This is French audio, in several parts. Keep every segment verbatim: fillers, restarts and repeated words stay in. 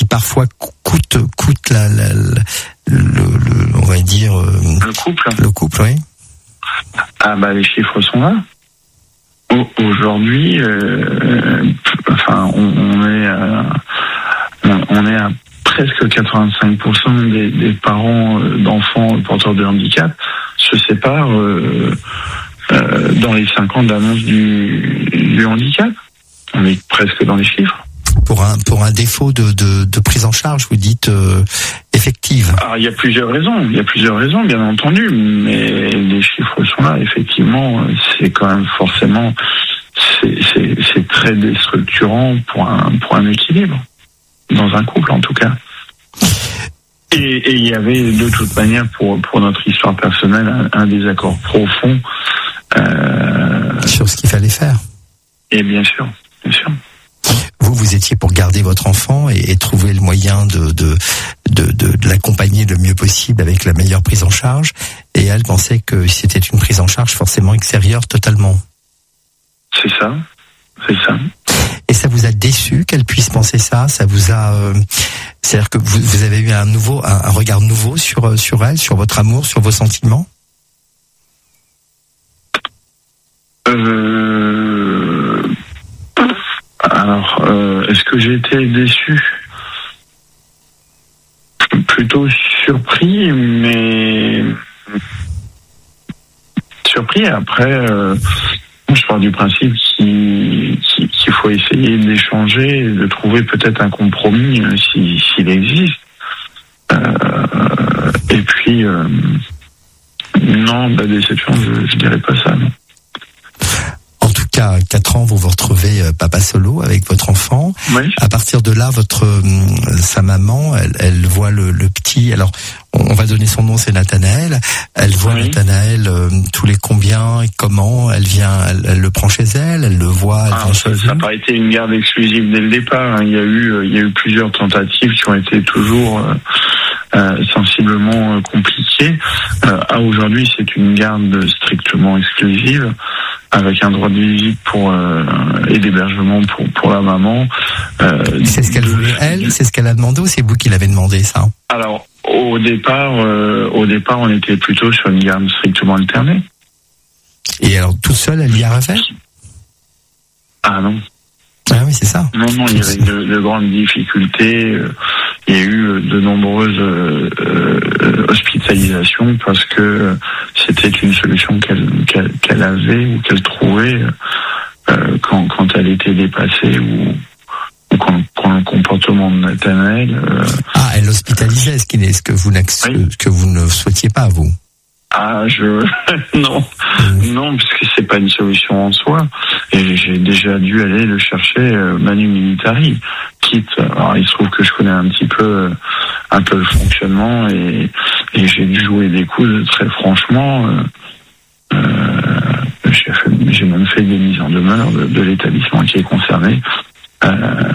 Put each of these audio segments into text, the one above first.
parfois coûte coûte la, la, la le, le on va dire euh, le couple. Le couple, oui. Ah bah les chiffres sont là. Aujourd'hui, euh, enfin, on, on est à, on est à presque quatre-vingt-cinq pour cent des, des parents d'enfants porteurs de handicap se séparent euh, euh, dans les cinq ans d'annonce du, du handicap. On est presque dans les chiffres. Pour un pour un défaut de de, de prise en charge, vous dites euh, effective. Alors il y a plusieurs raisons, il y a plusieurs raisons bien entendu, mais les chiffres sont là. Effectivement, c'est quand même forcément c'est c'est c'est très déstructurant pour un pour un équilibre dans un couple en tout cas. Et il y avait de toute manière pour pour notre histoire personnelle un, un désaccord profond euh, sur ce qu'il fallait faire. Et bien sûr, bien sûr. Vous, vous étiez pour garder votre enfant et, et trouver le moyen de, de, de, de, de l'accompagner le mieux possible avec la meilleure prise en charge. Et elle pensait que c'était une prise en charge forcément extérieure totalement. C'est ça, c'est ça. Et ça vous a déçu qu'elle puisse penser ça? Ça vous a, euh, c'est-à-dire que vous, vous avez eu un nouveau, un, un regard nouveau sur sur elle, sur votre amour, sur vos sentiments? Euh... Alors, euh, est-ce que j'ai été déçu? Plutôt surpris, mais surpris. Après, euh, je pars du principe qu'il, qu'il faut essayer d'échanger et de trouver peut-être un compromis euh, si, s'il existe. Euh, et puis, euh, non, la déception, je, je dirais pas ça, non. En tout cas, à quatre ans, vous vous retrouvez euh, papa solo avec votre enfant. Oui. À partir de là, votre euh, sa maman, elle, elle voit le, le petit. Alors, on, on va donner son nom, c'est Nathanaël. Elle voit oui. Nathanaël euh, tous les combien et comment. Elle vient, elle, elle le prend chez elle, elle le voit. Elle ah, vient ça n'a pas été une garde exclusive dès le départ. Hein. Il y a eu, euh, il y a eu plusieurs tentatives qui ont été toujours euh, euh, sensiblement euh, compliquées. Euh, à aujourd'hui, c'est une garde strictement exclusive, avec un droit de visite pour euh, et d'hébergement pour pour la maman. Euh, c'est ce qu'elle de, voulait elle, c'est ce qu'elle a demandé ou c'est vous qui l'avez demandé ça? Alors au départ, euh, au départ, on était plutôt sur une garde strictement alternée. Et alors toute seule, elle y arrivait? Ah non. Ah oui, c'est ça. Non, non, il y avait de, de grandes difficultés. Il y a eu de nombreuses euh, euh, hospitalisations parce que c'était une solution qu'elle, qu'elle, qu'elle avait ou qu'elle trouvait euh, quand, quand elle était dépassée ou, ou quand, quand le comportement de Nathanaël. Euh, ah, elle hospitalisait, ce qui est ce que vous oui. ce que vous ne souhaitiez pas, vous. Ah, je non, mmh. non, parce que c'est pas une solution en soi. Et j'ai déjà dû aller le chercher euh, manu militari, quitte. Alors il se trouve que je connais un petit peu, un peu le fonctionnement et, et j'ai dû jouer des coups très franchement. Euh, euh, j'ai, fait, j'ai même fait des mises en demeure de, de l'établissement qui est concerné. Euh,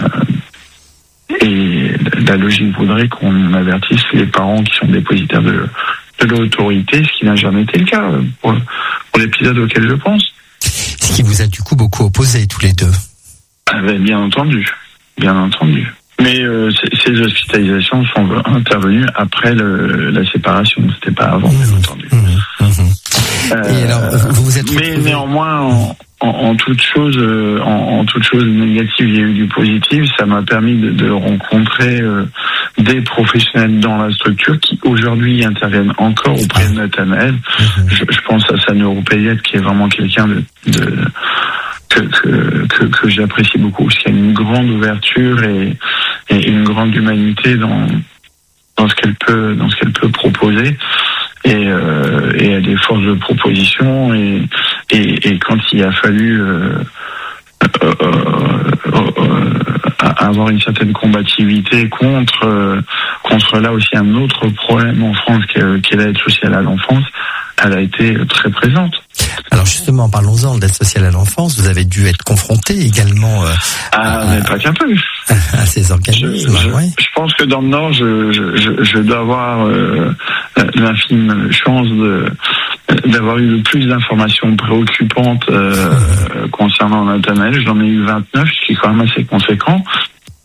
et la logique voudrait qu'on avertisse les parents qui sont dépositaires de de l'autorité, ce qui n'a jamais été le cas pour, pour l'épisode auquel je pense. Ce qui vous a du coup beaucoup opposé tous les deux. Ah ben, bien entendu, bien entendu. Mais euh, c- ces hospitalisations sont intervenues après le, la séparation, c'était pas avant, mmh, bien entendu. Mmh, mmh. Euh, Et alors, vous vous êtes mais retrouvé... néanmoins, en, en, en toute chose, en, en toute chose négative, il y a eu du positif. Ça m'a permis de, de rencontrer euh, des professionnels dans la structure qui aujourd'hui interviennent encore auprès de Nathanaël. Mmh. Je, je pense à sa neuropédiatre qui est vraiment quelqu'un de, de que, que, que, que j'apprécie beaucoup, parce qu'il y a une grande ouverture et, et une grande humanité dans dans ce qu'elle peut dans ce qu'elle peut proposer. Et, euh, et à des forces de proposition et, et, et quand il a fallu euh, euh, euh, euh, avoir une certaine combativité contre euh, contre là aussi un autre problème en France qui est, qui est l'aide sociale à l'enfance, elle a été très présente. Alors justement, parlons-en de l'aide sociale à l'enfance. Vous avez dû être confronté également euh, ah, à, mais pas qu'un peu. à ces organismes. Je, je, oui. je pense que dans le Nord, je, je, je dois avoir euh, l'infime chance de d'avoir eu le plus d'informations préoccupantes euh, concernant Nathanaël. J'en ai eu vingt-neuf, ce qui est quand même assez conséquent.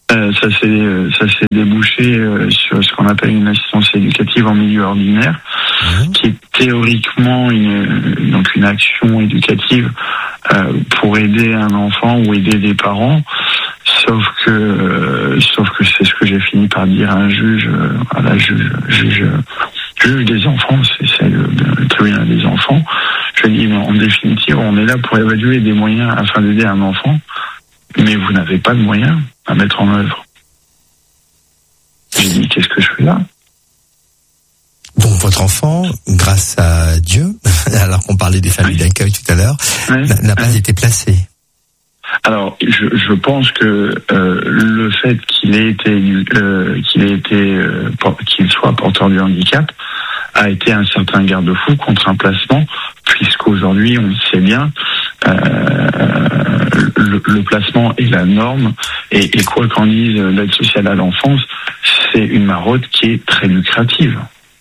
Euh, ça s'est ça s'est débouché euh, sur ce qu'on appelle une assistance éducative en milieu ordinaire, mmh. qui est théoriquement une donc une action éducative euh, pour aider un enfant ou aider des parents. Sauf que euh, sauf que c'est ce que j'ai fini par dire à un juge, euh, à la juge juge juge des enfants, c'est, c'est le, le tribunal des enfants. Je lui ai dit, en définitive, on est là pour évaluer des moyens afin d'aider un enfant, mais vous n'avez pas de moyens à mettre en œuvre. J'ai dit, qu'est-ce que je fais là? Donc votre enfant, grâce à Dieu, alors qu'on parlait des familles oui. d'accueil tout à l'heure, oui. n'a, n'a pas oui. été placé. Alors, je, je pense que euh, le fait qu'il ait été, euh, qu'il ait été, euh, qu'il soit porteur du handicap, a été un certain garde-fou contre un placement, puisqu'aujourd'hui, on le sait bien, euh, le, le placement est la norme, et, et quoi qu'en dise l'aide sociale à l'enfance, c'est une maraude qui est très lucrative.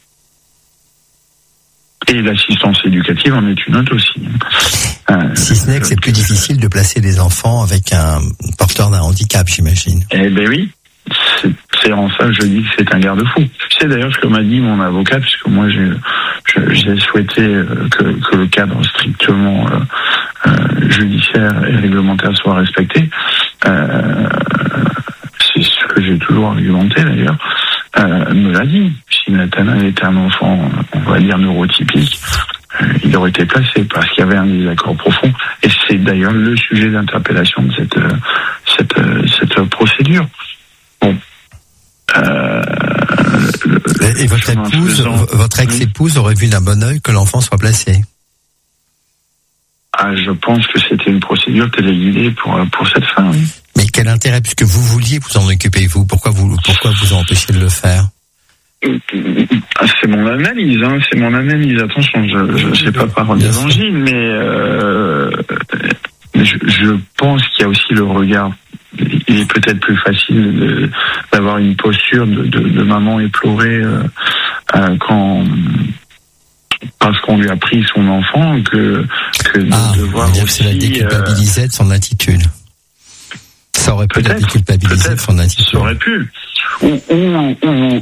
Et l'assistance éducative en est une autre aussi. Euh, si ce n'est que c'est plus difficile de placer des enfants avec un porteur d'un handicap, j'imagine. Eh ben oui, c'est, c'est en ça que je dis que c'est un garde-fou. C'est d'ailleurs ce que m'a dit mon avocat, puisque moi j'ai, je, j'ai souhaité que, que le cadre strictement euh, euh, judiciaire et réglementaire soit respecté. Euh, c'est ce que j'ai toujours argumenté d'ailleurs. Euh, me l'a dit. Si Nathanaël était un enfant, on va dire neurotypique, euh, il aurait été placé parce qu'il y avait un désaccord profond. Et c'est d'ailleurs le sujet d'interpellation de cette euh, cette euh, cette procédure. Bon. Euh, le, et votre épouse, faisant, votre ex-épouse aurait vu d'un bon œil que l'enfant soit placé. Ah, je pense que c'était une procédure téléguidée pour pour cette fin. Oui. Mais quel intérêt, puisque vous vouliez vous en occuper, vous, pourquoi vous pourquoi vous empêchez de le faire? C'est mon analyse, hein, c'est mon analyse. Attention, je ne sais pas parole d'évangile, mais euh, je, je pense qu'il y a aussi le regard. Il est peut-être plus facile de, d'avoir une posture de, de, de maman éplorée euh, euh, quand parce qu'on lui a pris son enfant que que de ah, devoir aussi. C'est la déculpabiliser euh, de son attitude. Ça aurait pu être déculpabiliser de son attitude. Ça aurait pu. Ou, ou, ou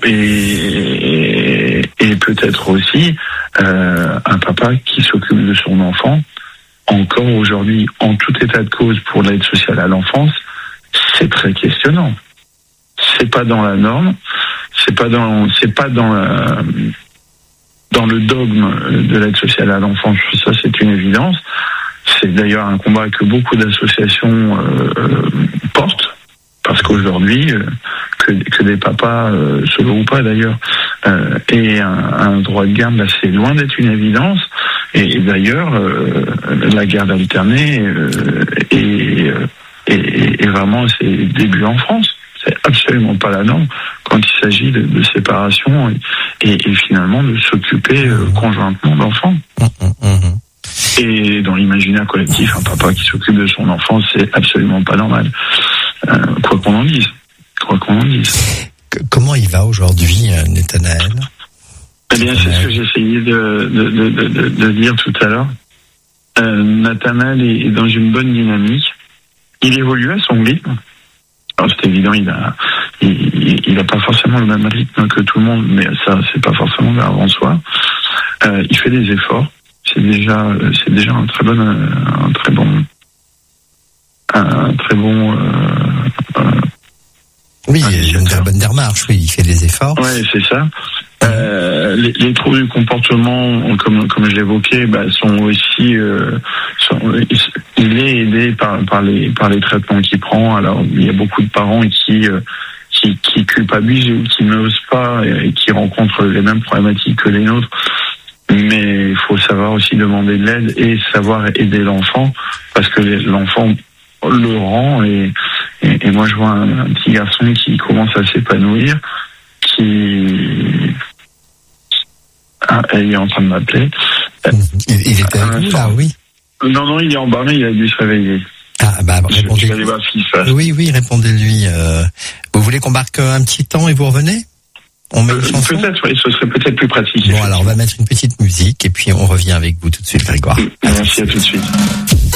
et, et peut-être aussi euh, un papa qui s'occupe de son enfant. Encore aujourd'hui, en tout état de cause pour l'aide sociale à l'enfance, c'est très questionnant. C'est pas dans la norme, c'est pas dans, c'est pas dans la, dans le dogme de l'aide sociale à l'enfance. Ça, c'est une évidence. C'est d'ailleurs un combat que beaucoup d'associations euh, portent, parce qu'aujourd'hui, euh, que, que des papas, euh, solo ou pas d'ailleurs, euh, aient un, un droit de garde, là, c'est loin d'être une évidence. Et, et d'ailleurs, euh, la garde alternée euh, est, est, est vraiment à ses débuts en France. C'est absolument pas la norme quand il s'agit de, de séparation et, et, et finalement de s'occuper euh, conjointement d'enfants. Et dans l'imaginaire collectif, un papa qui s'occupe de son enfant, c'est absolument pas normal. Euh, quoi qu'on en dise. Quoi qu'on en dise. Comment il va aujourd'hui, Nathanaël? Eh bien, c'est ce que j'essayais de, de, de, de, de dire tout à l'heure. Euh, Nathanaël est dans une bonne dynamique. Il évolue à son rythme. Alors, c'est évident, il a, il, il a pas forcément le même rythme que tout le monde, mais ça, c'est pas forcément grave en soi. Euh, il fait des efforts. C'est déjà, c'est déjà un très bon, un très bon, un très bon. Euh, euh, oui, il a une très bonne démarche. Oui, il fait des efforts. Ouais, c'est ça. Euh, les, les troubles du comportement, comme comme je l'évoquais, bah, sont aussi. Euh, sont, il est aidé par par les par les traitements qu'il prend. Alors, il y a beaucoup de parents qui euh, qui, qui culpabilisent ou qui n'osent pas et qui rencontrent les mêmes problématiques que les nôtres. Mais il faut savoir aussi demander de l'aide et savoir aider l'enfant, parce que l'enfant le rend. Et, et, et moi, je vois un, un petit garçon qui commence à s'épanouir, qui... Ah, il est en train de m'appeler. Il, il était avec nous, là, oui. Non, non, il est en bas, mais il a dû se réveiller. Ah, bah, répondez-lui. Oui, oui, répondez-lui. Euh, vous voulez qu'on marque un petit temps et vous revenez? On met une chanson? Peut-être, oui, ce serait peut-être plus pratique. Bon, alors on va mettre une petite musique et puis on revient avec vous tout de suite, Grégoire. Merci, à tout de suite.